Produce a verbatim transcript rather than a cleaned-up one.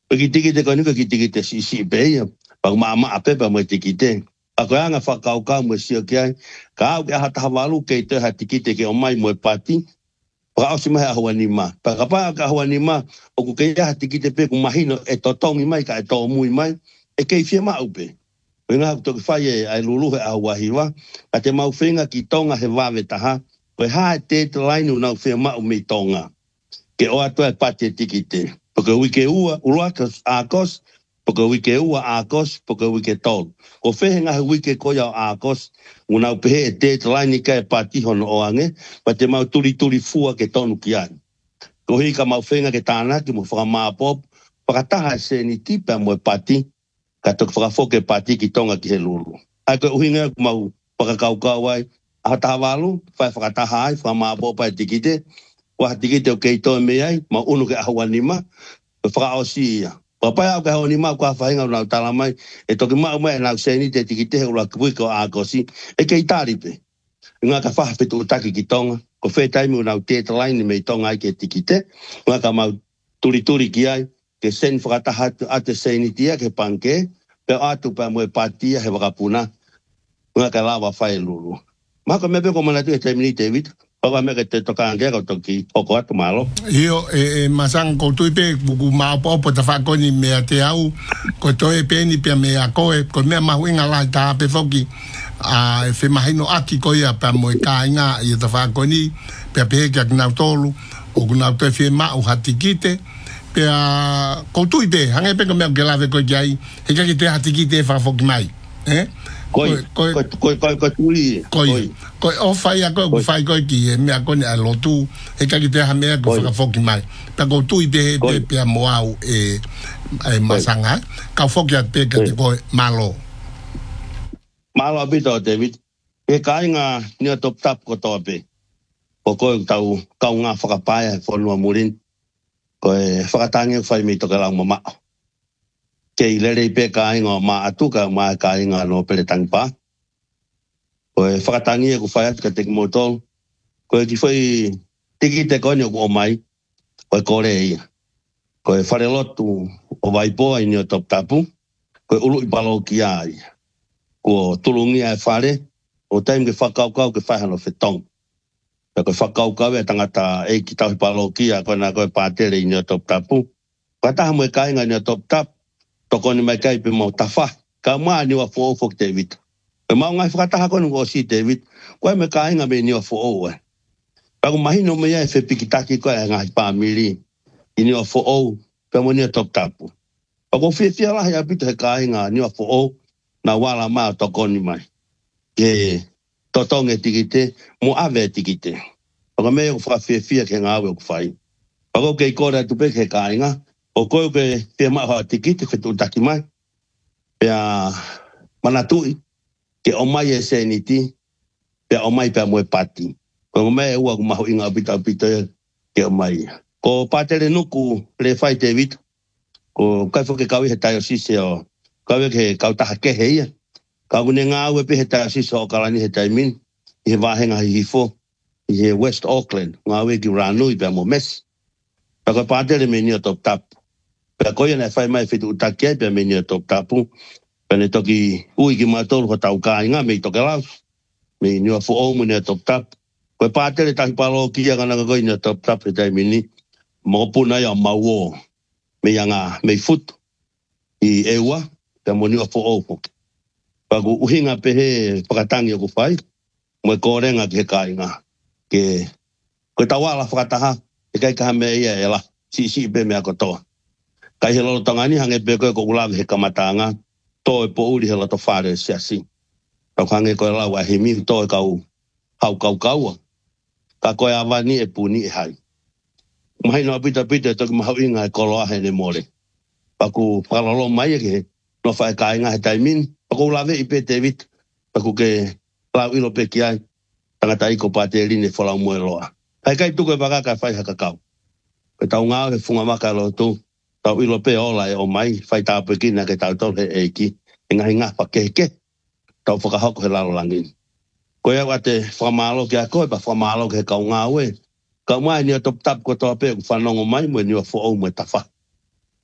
Pagitiki te koni pagitiki te si si be ya. Pag mama ape pa mo tiki te. Ako anga whakau kau mo sio kia. Ka au ke hata hawalu ke te hatiki te ke o mai mo pati. Paka au si mai ahua ni ma. Paka pa ka ahua ni ma. O ku ke ia hatiki te pe ku mahino e totongi mai ka e to mui mai. E kei fia ma upe. Wenga ku toki whai e ai lulu he ahua hiwa. A te mau whenga ki tonga he wawe taha. Koe ha e te te lainu nau whea ma u me tonga. Ke o atua e pati e tiki te. Porque wike ua, urua ka akos, porque wike ua akos, porque wike tol. Ko whehe ngahe wike koia o akos, unau pehe e te te laini ka e pati hono o ange, pa te mau turi turi fua ke tonu ki ai. Ko hii ka mau whenga ke tāna ki mo whakamāpop, whakataha e se ni tipa mo e pati, ka tuk whakafoke e pati ki tonga ki he lulu. Ai koe uhinga ku mau whakakaukau ai, ahataha walu, whai whakataha ai, whakamāpop ai tikite, wa tiki te o kei toi me ai, ma unu ke ahua nima, e whakaosi ia. Papai au ke ahua nima, kua whahinga unau tala mai, e toki mau mai nau seni te tiki te ula kuwiko a akosi, e kei taripe. Ngā ka whahapetu utaki ki tonga, ko whē taimi unau te te laini me i tonga ai ke tiki te, ngā ka mau turi turi ki ai, ke sen whakataha ate seni tia ke panke, pe atu pa moe patia he wakapuna, ngā ka lawa whai lulu. Maka mepe ko manatu e taimi ni David, Papa me ke te toka angea ko toki oko atu malo. Io e, e masang ko tuipe buku maapo po ta fakoni me te au ko toe peni pe me a koe ko me mahuinga la ta pe foki a e fe mahino aki ko ia pa mo ka inga i ta fakoni pe pe ke na tolu o kuna pe fe ma o hatikite pe a ko tuipe hange pe ko me ke la ve ko jai e ke te hatikite fa foki mai eh Koi, koi, koi, koi, koi, tui. Koi, koi, o whai a koe, ku whai koe ki e mea kone a lotu, he kaki te ha mea ku whakafoki mai. Pa ko tui pe he pe pe a moau e, e masanga, ka whoki at pe ka te koe malo. Malo abito, David. He ka inga nia top tap ko toa pe. Ko koe tau kau ngā whakapaia e whanua murin. Koe whakatangi whai mi toka lau mamao. Kei lere pe ka inga ma atuka ma ka inga no pele tangpa. Koe whakatangi e ku whai atu ka teki motol. Koe ki whai tiki te koe o mai. Koe kore ia. Koe whare lotu o waipoa i nio top tapu. Koe ulu i palo ki ai. Ko tulungi ai whare. O taim ke whakaukau ke whaihano whetong. Koe whakaukau e tangata e ki tau i palo ki a koe na koe pātere i nio top tapu. Koe taha mo e ka inga nio top tapu. Toko ni mai kai pe mau tawha. Ka maa ni wa fo fo David. Pe mau ngai whakataha koe nungo si David. Koe me ka inga me ni wa fo o e. Paku mahino me ia e whe pikitaki koe e ngai pāmiri. I ni wa fo o. Pe mo ni a top tapu. Paku whia whia lahi a pito he ka inga ni wa fo o. Na wala maa toko ni mai. Ke totonge tikite. Mo ave tikite. Paku me e ku wha whia whia ke ngā awe ku whai. Paku kei kore atu pe ke ka inga. O koe ke pia maho a tikite whetu taki mai. Pia manatui. Ke o mai e seniti. Pia o mai pia moe pati. Ko me e ua ku maho inga pita pita ke o mai. Ko patere nuku le whai te vitu. Ko kai whoke kawi he taio sise o. Kawi ke kau taha kehe ia. Kau kune ngā ue pe he taio sise o kalani he taimin. I he wahenga hi hifo. I he West Auckland. Ngā ue ki ranui pia mo mesi. Pia patere me ni o top tap. Pea koia nei whai mai whitu utaki ai, pea meni a top tapu. Pea ne toki ui ki mātoru ho tau kā inga, mei toke lau. Mei niwa fu omu ni a top tapu. Koe pātere tahi palo ki ia kanaka koi ni a top tapu e tai mini. Moko puna ia mau o. Mei anga, mei futu. I eua, pea mo niwa fu omu. Pea ku uhinga pehe whakatangi o ku whai. Moe kōrenga ki he kā inga. Ke, koe tawala whakataha, e kai kaha mea ia e la. Si si pe mea kotoa. Kai he lolo tangani hange peko e ko ulawe he kamatanga. Tō e po uri he lato whare si asi. Kau hange koe lau a he mihi tō e kau hau kau kaua. Ka koe awani e puni e hai. Mahai no pita pita e toki mahau inga e kolo ahe ne more. Paku whakalolo mai e ke no whae ka inga he taimin. Paku ulawe i pe te vit. Paku ke lau ilo pe ki ai. Tangata iko pate line whalau moe loa. Hai kai tuko e wakaka e whai haka kau. Pe tau ngāo he funga maka lo tu. Tau ilo pe ola e o mai, whai tau pe kina ke tau tau he e ki, e ngahi ngā whakeke, tau whakahoko he lalo langin. Koe au ate whamalo ki a koe, pa whamalo ki he kau ngā ue, kau mai ni a top tap ko toa pe, ku whanongo mai, mue ni a who au mue tawha.